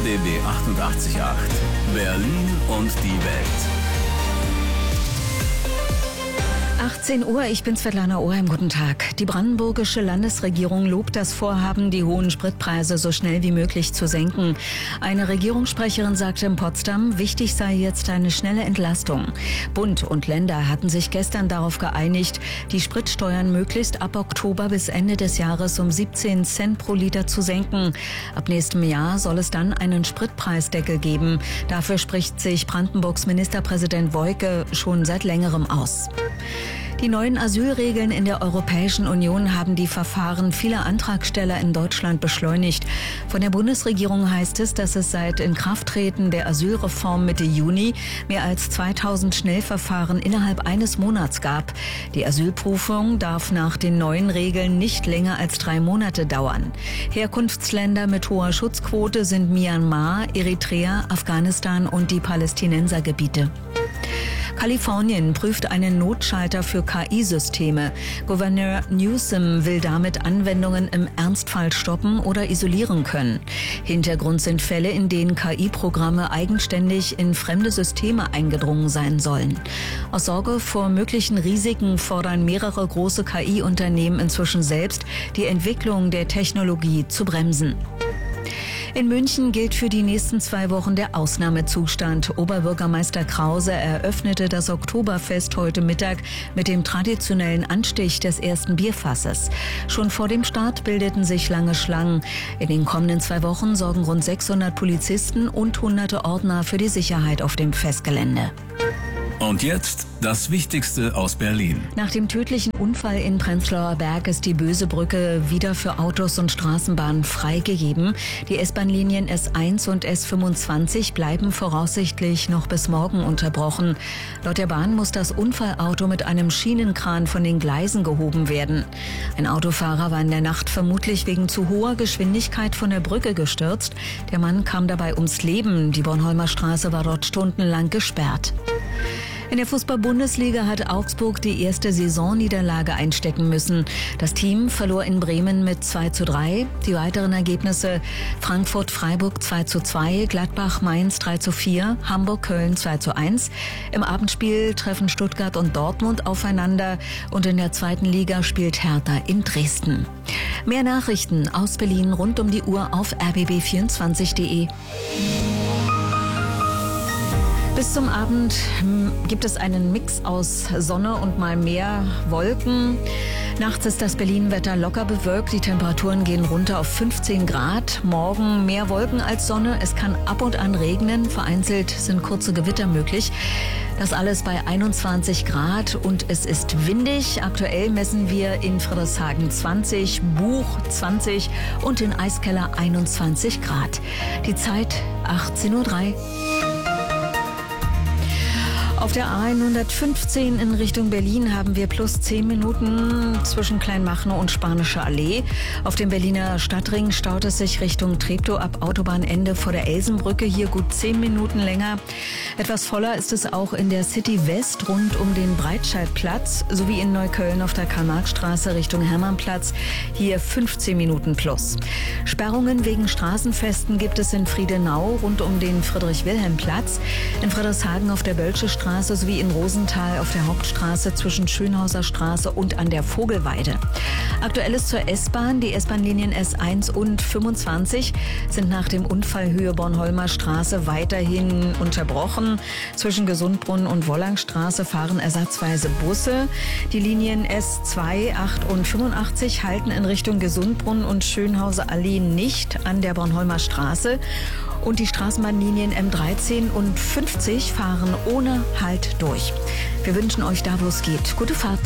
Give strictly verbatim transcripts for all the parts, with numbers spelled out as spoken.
D B achtundachtzig Komma acht. Berlin und die Welt. achtzehn Uhr, ich bin Svetlana Oheim, guten Tag. Die brandenburgische Landesregierung lobt das Vorhaben, die hohen Spritpreise so schnell wie möglich zu senken. Eine Regierungssprecherin sagte in Potsdam, wichtig sei jetzt eine schnelle Entlastung. Bund und Länder hatten sich gestern darauf geeinigt, die Spritsteuern möglichst ab Oktober bis Ende des Jahres um siebzehn Cent pro Liter zu senken. Ab nächstem Jahr soll es dann einen Spritpreisdeckel geben. Dafür spricht sich Brandenburgs Ministerpräsident Woike schon seit längerem aus. Die neuen Asylregeln in der Europäischen Union haben die Verfahren vieler Antragsteller in Deutschland beschleunigt. Von der Bundesregierung heißt es, dass es seit Inkrafttreten der Asylreform Mitte Juni mehr als zweitausend Schnellverfahren innerhalb eines Monats gab. Die Asylprüfung darf nach den neuen Regeln nicht länger als drei Monate dauern. Herkunftsländer mit hoher Schutzquote sind Myanmar, Eritrea, Afghanistan und die Palästinensergebiete. Kalifornien prüft einen Notschalter für K I-Systeme. Gouverneur Newsom will damit Anwendungen im Ernstfall stoppen oder isolieren können. Hintergrund sind Fälle, in denen K I-Programme eigenständig in fremde Systeme eingedrungen sein sollen. Aus Sorge vor möglichen Risiken fordern mehrere große K I-Unternehmen inzwischen selbst, die Entwicklung der Technologie zu bremsen. In München gilt für die nächsten zwei Wochen der Ausnahmezustand. Oberbürgermeister Krause eröffnete das Oktoberfest heute Mittag mit dem traditionellen Anstich des ersten Bierfasses. Schon vor dem Start bildeten sich lange Schlangen. In den kommenden zwei Wochen sorgen rund sechshundert Polizisten und hunderte Ordner für die Sicherheit auf dem Festgelände. Und jetzt das Wichtigste aus Berlin. Nach dem tödlichen Unfall in Prenzlauer Berg ist die Bösebrücke wieder für Autos und Straßenbahnen freigegeben. Die S-Bahn-Linien S eins und S fünfundzwanzig bleiben voraussichtlich noch bis morgen unterbrochen. Laut der Bahn muss das Unfallauto mit einem Schienenkran von den Gleisen gehoben werden. Ein Autofahrer war in der Nacht vermutlich wegen zu hoher Geschwindigkeit von der Brücke gestürzt. Der Mann kam dabei ums Leben. Die Bornholmer Straße war dort stundenlang gesperrt. In der Fußball-Bundesliga hat Augsburg die erste Saisonniederlage einstecken müssen. Das Team verlor in Bremen mit zwei zu drei. Die weiteren Ergebnisse: Frankfurt-Freiburg zwei zu zwei, Gladbach-Mainz drei zu vier, Hamburg-Köln zwei zu eins. Im Abendspiel treffen Stuttgart und Dortmund aufeinander und in der zweiten Liga spielt Hertha in Dresden. Mehr Nachrichten aus Berlin rund um die Uhr auf r b b vierundzwanzig punkt de. Bis zum Abend gibt es einen Mix aus Sonne und mal mehr Wolken. Nachts ist das Berlin-Wetter locker bewölkt. Die Temperaturen gehen runter auf fünfzehn Grad. Morgen mehr Wolken als Sonne. Es kann ab und an regnen. Vereinzelt sind kurze Gewitter möglich. Das alles bei einundzwanzig Grad und es ist windig. Aktuell messen wir in Friedrichshagen zwanzig, Buch zwanzig und in Eiskeller einundzwanzig Grad. Die Zeit achtzehn Uhr drei. Auf der A hundertfünfzehn in Richtung Berlin haben wir plus zehn Minuten zwischen Kleinmachnow und Spanische Allee. Auf dem Berliner Stadtring staut es sich Richtung Treptow ab Autobahnende vor der Elsenbrücke. Hier gut zehn Minuten länger. Etwas voller ist es auch in der City West rund um den Breitscheidplatz sowie in Neukölln auf der Karl-Marx-Straße Richtung Hermannplatz. Hier fünfzehn Minuten plus. Sperrungen wegen Straßenfesten gibt es in Friedenau rund um den Friedrich-Wilhelm-Platz, in Friedrichshagen auf der Bölsche Straße sowie in Rosenthal auf der Hauptstraße zwischen Schönhauser Straße und an der Vogelweide. Aktuelles zur S-Bahn. Die S-Bahn-Linien S eins und fünfundzwanzig sind nach dem Unfall Höhe Bornholmer Straße weiterhin unterbrochen. Zwischen Gesundbrunnen und Wollangstraße fahren ersatzweise Busse. Die Linien S zwei, acht und fünfundachtzig halten in Richtung Gesundbrunnen und Schönhauser Allee nicht an der Bornholmer Straße. Und die Straßenbahnlinien M dreizehn und fünfzig fahren ohne Halt durch. Wir wünschen euch da, wo es geht, gute Fahrt.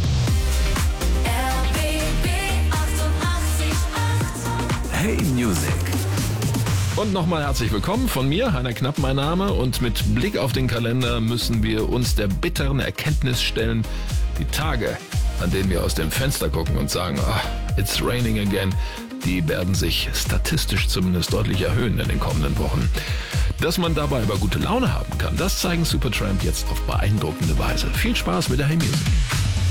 Hey Music. Und nochmal herzlich willkommen von mir, Heiner Knapp mein Name. Und mit Blick auf den Kalender müssen wir uns der bitteren Erkenntnis stellen, die Tage, an denen wir aus dem Fenster gucken und sagen, oh, it's raining again, die werden sich statistisch zumindest deutlich erhöhen in den kommenden Wochen. Dass man dabei aber gute Laune haben kann, das zeigen Supertramp jetzt auf beeindruckende Weise. Viel Spaß mit der Hey Music.